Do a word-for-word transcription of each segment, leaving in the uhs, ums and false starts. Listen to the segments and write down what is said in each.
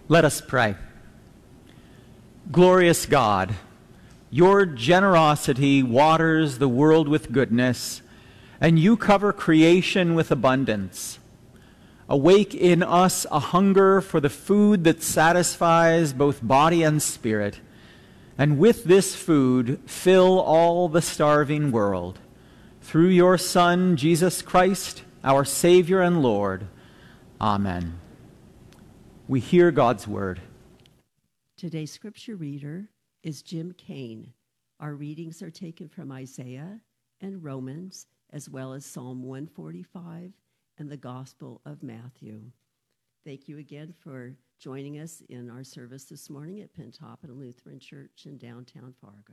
Let us pray. Glorious God, your generosity waters the world with goodness, and you cover creation with abundance. Awake in us a hunger for the food that satisfies both body and spirit, and with this food fill all the starving world. Through your Son, Jesus Christ, our Savior and Lord. Amen. We hear God's word. Today's scripture reader is Jim Kane. Our readings are taken from Isaiah and Romans, as well as Psalm one forty-five and the Gospel of Matthew. Thank you again for joining us in our service this morning at Pentoppin Lutheran Church in downtown Fargo.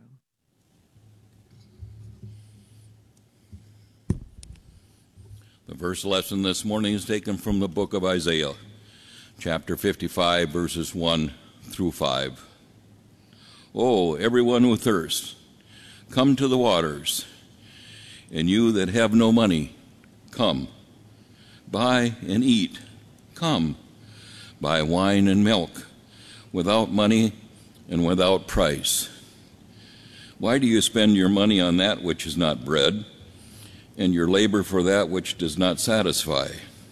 The first lesson this morning is taken from the book of Isaiah, chapter fifty-five, verses one through five. Oh, everyone who thirsts, come to the waters, and you that have no money, come. Buy and eat, come. Buy wine and milk, without money and without price. Why do you spend your money on that which is not bread, and your labor for that which does not satisfy?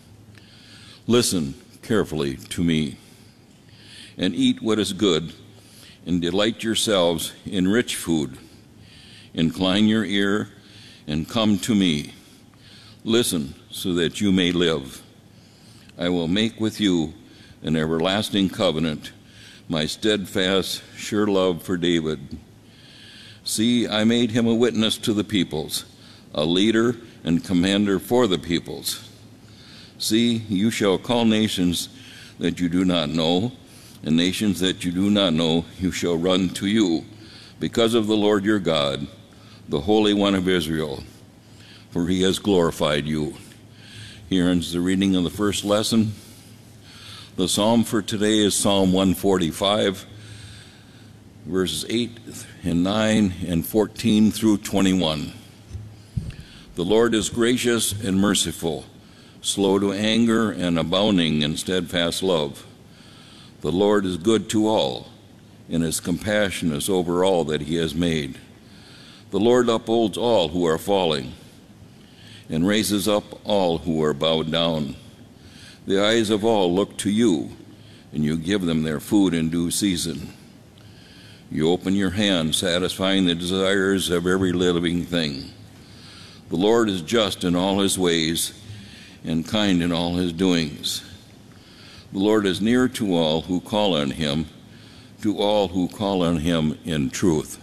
Listen carefully to me, and eat what is good, and delight yourselves in rich food. Incline your ear and come to me. Listen so that you may live. I will make with you an everlasting covenant, my steadfast, sure love for David. See, I made him a witness to the peoples, a leader and commander for the peoples. See, you shall call nations that you do not know, and nations that you do not know you shall run to you, because of the Lord your God, the Holy One of Israel, for he has glorified you. Here ends the reading of the first lesson. The psalm for today is Psalm one forty-five, verses eight and nine and fourteen through twenty-one. The Lord is gracious and merciful, slow to anger and abounding in steadfast love. The Lord is good to all, and his compassion is over all that he has made. The Lord upholds all who are falling, and raises up all who are bowed down. The eyes of all look to you, and you give them their food in due season. You open your hand, satisfying the desires of every living thing. The Lord is just in all his ways, and kind in all his doings. The Lord is near to all who call on him, to all who call on him in truth.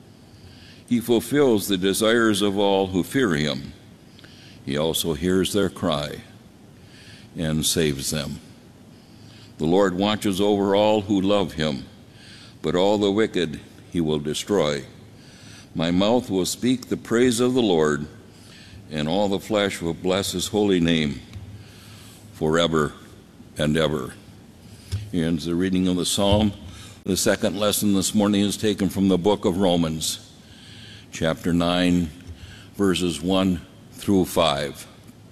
He fulfills the desires of all who fear him. He also hears their cry and saves them. The Lord watches over all who love him, but all the wicked he will destroy. My mouth will speak the praise of the Lord, and all the flesh will bless his holy name forever and ever. Here ends the reading of the psalm. The second lesson this morning is taken from the book of Romans, chapter nine, verses one through five.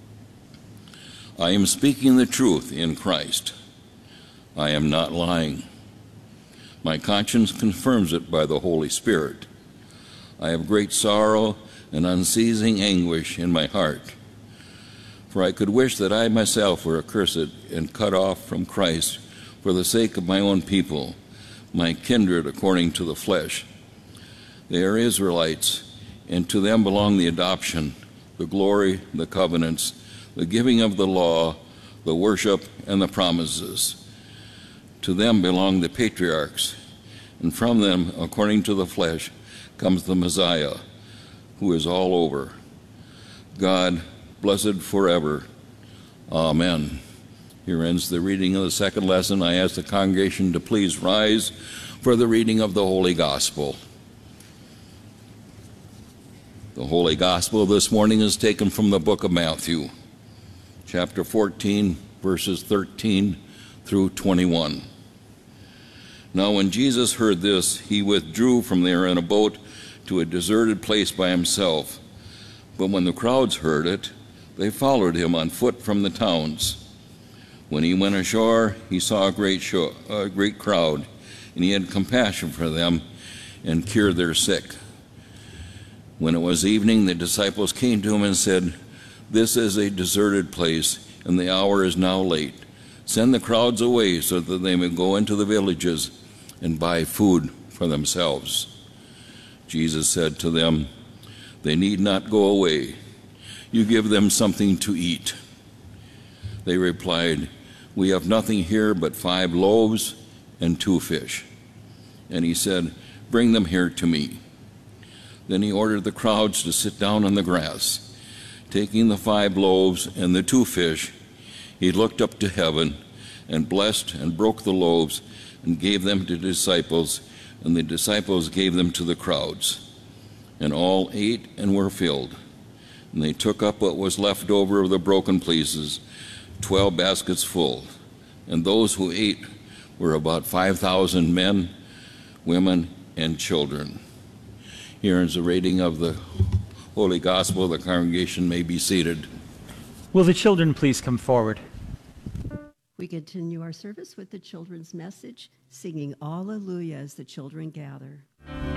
I am speaking the truth in Christ. I am not lying. My conscience confirms it by the Holy Spirit. I have great sorrow and unceasing anguish in my heart. For I could wish that I myself were accursed and cut off from Christ for the sake of my own people, my kindred according to the flesh. They are Israelites, and to them belong the adoption, the glory, the covenants, the giving of the law, the worship, and the promises. To them belong the patriarchs, and from them, according to the flesh, comes the Messiah, who is all over. God, blessed forever. Amen. Here ends the reading of the second lesson. I ask the congregation to please rise for the reading of the Holy Gospel. The Holy Gospel this morning is taken from the book of Matthew, chapter fourteen, verses thirteen through twenty-one. Now when Jesus heard this, he withdrew from there in a boat to a deserted place by himself. But when the crowds heard it, they followed him on foot from the towns. When he went ashore, he saw a great, show, a great crowd, and he had compassion for them and cured their sick. When it was evening, the disciples came to him and said, "This is a deserted place, and the hour is now late. Send the crowds away so that they may go into the villages and buy food for themselves." Jesus said to them, "They need not go away. You give them something to eat." They replied, "We have nothing here but five loaves and two fish." And he said, "Bring them here to me." Then he ordered the crowds to sit down on the grass. Taking the five loaves and the two fish, he looked up to heaven and blessed and broke the loaves and gave them to the disciples, and the disciples gave them to the crowds. And all ate and were filled. And they took up what was left over of the broken pieces, twelve baskets full. And those who ate were about five thousand men, women, and children. Here is the reading of the Holy Gospel. The congregation may be seated. Will the children please come forward? We continue our service with the children's message, singing Alleluia as the children gather.